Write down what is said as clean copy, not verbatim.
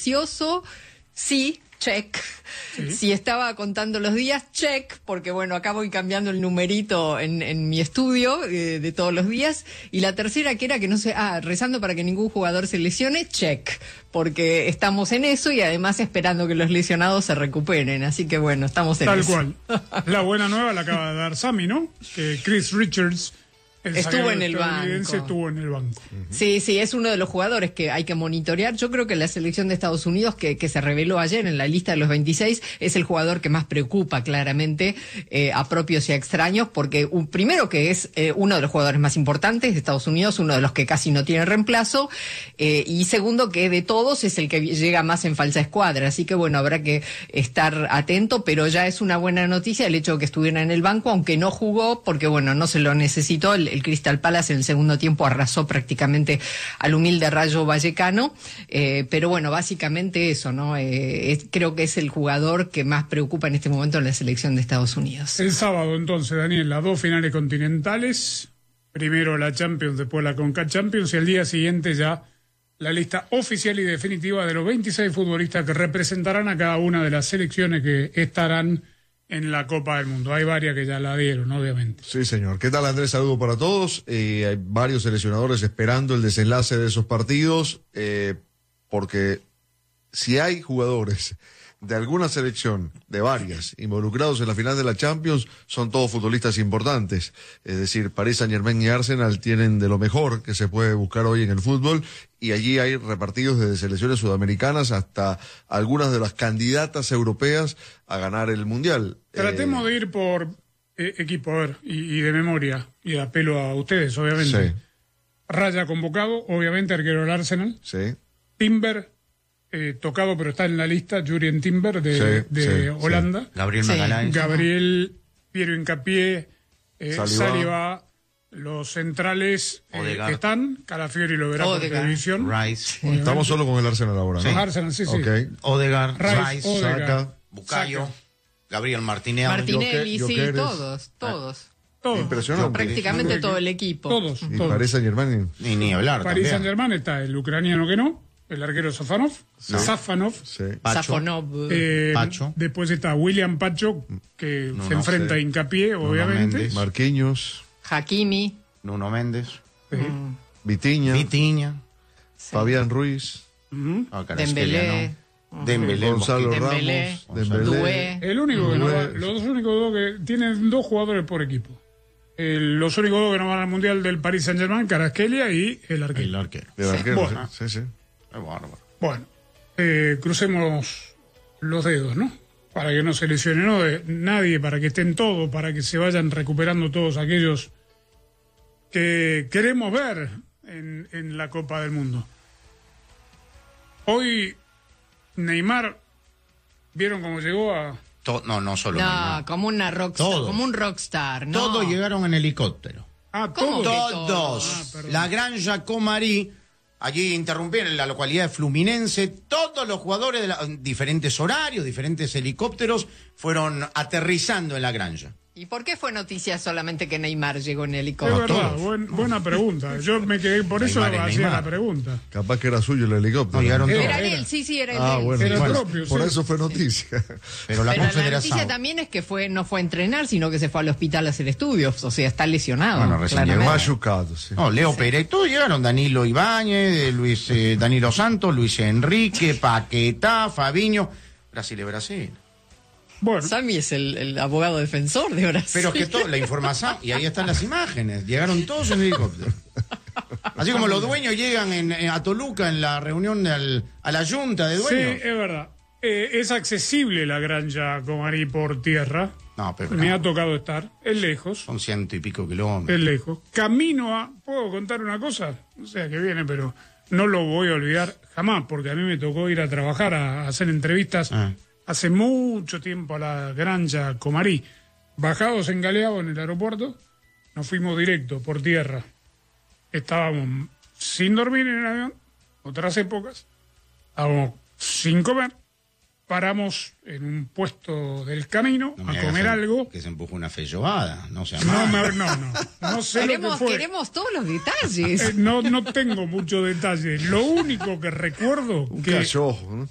ansioso, sí, check. Sí. Si estaba contando los días, check, porque bueno, acá voy cambiando el numerito en mi estudio de todos los días. Y la tercera, que era que no sé, rezando para que ningún jugador se lesione, check, porque estamos en eso y además esperando que los lesionados se recuperen. Así que bueno, estamos en eso. Tal cual. La buena nueva la acaba de dar Sammy, ¿no? Que Chris Richards, estuvo en el banco. Estuvo en el banco. Sí, es uno de los jugadores que hay que monitorear. Yo creo que la selección de Estados Unidos, que se reveló ayer en la lista de los 26, es el jugador que más preocupa claramente a propios y a extraños, porque primero que es uno de los jugadores más importantes de Estados Unidos, uno de los que casi no tiene reemplazo, y segundo que de todos es el que llega más en falsa escuadra. Así que bueno, habrá que estar atento, pero ya es una buena noticia el hecho de que estuviera en el banco, aunque no jugó, porque bueno, no se lo necesitó. El Crystal Palace en el segundo tiempo arrasó prácticamente al humilde Rayo Vallecano, pero bueno, básicamente eso, ¿no? Creo que es el jugador que más preocupa en este momento en la selección de Estados Unidos. El sábado entonces, Daniel, las 2 finales continentales, primero la Champions, después la CONCACAF Champions, y al día siguiente ya la lista oficial y definitiva de los 26 futbolistas que representarán a cada una de las selecciones que estarán en la Copa del Mundo. Hay varias que ya la dieron, obviamente. Sí, señor. ¿Qué tal, Andrés? Saludo para todos. Hay varios seleccionadores esperando el desenlace de esos partidos, porque si hay jugadores de alguna selección, de varias, involucrados en la final de la Champions, son todos futbolistas importantes. Es decir, Paris Saint-Germain y Arsenal tienen de lo mejor que se puede buscar hoy en el fútbol, y allí hay repartidos desde selecciones sudamericanas hasta algunas de las candidatas europeas a ganar el Mundial. Tratemos de ir por equipo, a ver, y de memoria, y apelo a ustedes, obviamente. Sí. Raya convocado, obviamente, arquero del Arsenal. Sí. Timber, tocado, pero está en la lista, Jurien Timber de Holanda. Sí. Gabriel Magalhães. Gabriel, Piero Hincapié, Saliba, los centrales que están, Calafiori lo verá por televisión. Rice. Estamos solo con el Arsenal ahora, ¿no? Sí. Arsenal, sí. Okay. Odegaard, Rice, Saka, Bucayo, Gabriel Martinelli. Sí, Gyökeres. todos. Impresionante. Prácticamente todo el equipo. Todos. Y Paris Saint-Germain. Ni hablar. Paris Saint-Germain está el ucraniano que no, el arquero Safanov. Sí. Safanov. Sí. Safonov. Pacho. Después está William Pacho, que se enfrenta a Hincapié, obviamente. Méndez. Marquinhos, Hakimi. Nuno Méndez. Vitinha, Sí. Fabián Ruiz, Dembélé. Dembélé. Gonzalo Dembélé. Ramos, Dembélé. El único que no va, los únicos dos que tienen 2 jugadores por equipo. Los únicos dos que no van al Mundial del Paris Saint-Germain, Kvaratskhelia y el arquero. El arquero. El arquero, Bueno. sí. Es bárbaro. Bueno, crucemos los dedos, ¿no? Para que no se lesione nadie, para que estén todos, para que se vayan recuperando todos aquellos que queremos ver en la Copa del Mundo. Hoy Neymar, ¿vieron cómo llegó a...? No solo. No, Neymar. como una rockstar, Todos. como un rockstar, ¿no? Todos llegaron en helicóptero. ¿Cómo todos. que Todos. perdón. La Granja Comari, allí interrumpieron en la localidad de Fluminense, todos los jugadores de diferentes horarios, diferentes helicópteros, fueron aterrizando en la Granja. ¿Y por qué fue noticia solamente que Neymar llegó en Es helicóptero? verdad, buena pregunta. Yo me quedé, por eso Neymar es hacía Neymar. la pregunta. Capaz que era suyo el helicóptero. No, llegaron todos. Era de él, sí, era el de él. Bueno, Era bueno, propio, por sí. eso fue noticia. Pero la Pero la Confederación. noticia también es que no fue a entrenar, sino que se fue al hospital a hacer estudios. O sea, está lesionado. Bueno, recién claramente. llegó. Machucado, sí. No, Leo Pérez, todos llegaron, Danilo Ibáñez, Danilo Santos, Luis Enrique, Paquetá, Fabiño, Brasil. Bueno, Sammy es el abogado defensor de Brasil. Pero es que la información, y ahí están las imágenes, llegaron todos en helicóptero. Así como los dueños llegan a Toluca en la reunión a la junta de sí, dueños. es verdad. Es accesible la Granja Comari por tierra. No, pero Me no. ha tocado estar. Es lejos. Son 100 y pico kilómetros. Es lejos. Camino a... ¿Puedo contar una cosa? No sé a qué viene, pero no lo voy a olvidar jamás, porque a mí me tocó ir a trabajar, a hacer entrevistas hace mucho tiempo a la Granja Comari. Bajados en Galeao en el aeropuerto, nos fuimos directo por tierra. Estábamos sin dormir en el avión, otras épocas. Estábamos sin comer. Paramos en un puesto del camino No me a hagas comer algo. Que se empujó una feyobada, no sea No, mal. no sé lo que fue. Queremos todos los detalles. No tengo mucho detalle. Lo único que recuerdo Un que cachojo, ¿no?